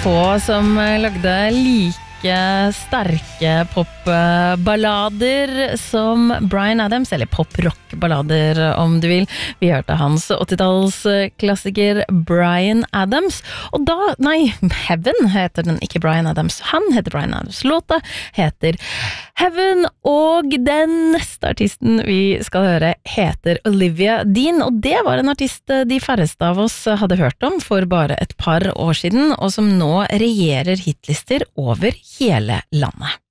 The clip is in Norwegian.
som lagde like sterke popballader som Bryan Adams, eller pop-rock-ballader om du vil. Vi hørte hans 80-tallsklassiker Bryan Adams, og Heaven heter den, ikke Bryan Adams. Han heter Bryan Adams. Låta heter Heaven, og den neste artisten vi skal høre heter Olivia Dean, og det var en artist de færreste av oss hadde hørt om for bare et par år siden, og som nå regjerer hitlister over hele landet.